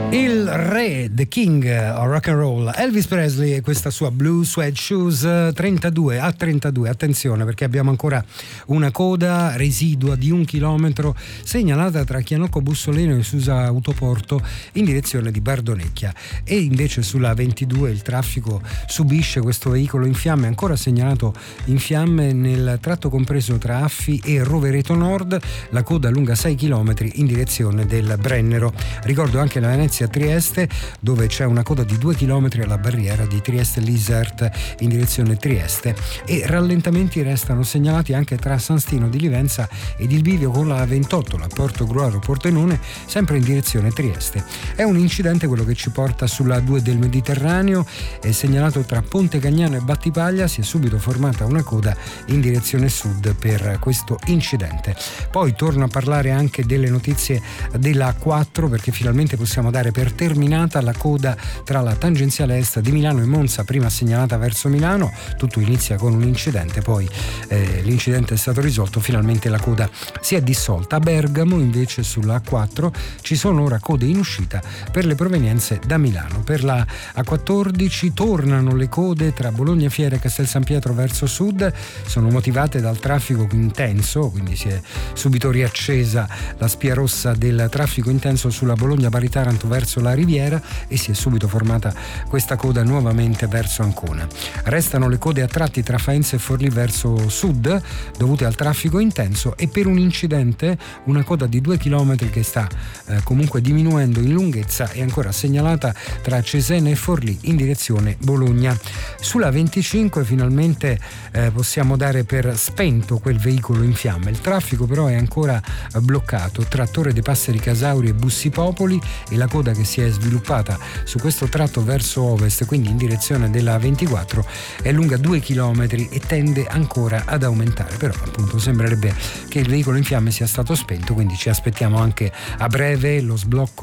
Il re, the king of rock and roll, Elvis Presley, e questa sua Blue Suede Shoes. 32, attenzione, perché abbiamo ancora una coda residua di 1 chilometro segnalata tra Chianocco Bussoleno e Susa Autoporto in direzione di Bardonecchia, e invece sulla 22 il traffico subisce questo veicolo in fiamme, ancora segnalato in fiamme nel tratto compreso tra Affi e Rovereto Nord, la coda lunga 6 chilometri in direzione del Brennero. Ricordo anche la Venezia Trieste, dove c'è una coda di 2 chilometri alla barriera di Trieste-Lisert in direzione Trieste, e rallentamenti restano segnalati anche tra San Stino di Livenza ed il bivio con la 28, la Portogruaro-Pordenone, sempre in direzione Trieste. È un incidente quello che ci porta sulla 2 del Mediterraneo, è segnalato tra Ponte Cagnano e Battipaglia, si è subito formata una coda in direzione sud per questo incidente. Poi torno a parlare anche delle notizie della A4, perché finalmente possiamo dare per terminata la coda tra la tangenziale est di Milano e Monza, prima segnalata verso Milano. Tutto inizia con un incidente, poi l'incidente è stato risolto, finalmente la coda si è dissolta. A Bergamo invece sulla A4 ci sono ora code in uscita per le provenienze da Milano. Per la A14 tornano le code tra Bologna Fiera e Castel San Pietro verso sud, sono motivate dal traffico intenso, quindi si è subito riaccesa la spia rossa del traffico intenso sulla Bologna-Bari Taranto verso la Riviera, e si è subito formata questa coda nuovamente verso Ancona. Restano le code a tratti tra Faenza e Forlì verso sud dovute al traffico intenso, e per un incidente una coda di 2 chilometri che sta comunque diminuendo in lunghezza è ancora segnalata tra Cesena e Forlì in direzione Bologna. Sulla 25 finalmente possiamo dare per spento quel veicolo in fiamme. Il traffico però è ancora bloccato tra Torre dei Passeri Casauri e Bussi Popoli, e la coda che si è sviluppata su questo tratto verso ovest, quindi in direzione della 24, è lunga 2 chilometri e tende ancora ad aumentare. Però appunto sembrerebbe che il veicolo in fiamme sia stato spento, quindi ci aspettiamo anche a breve lo sblocco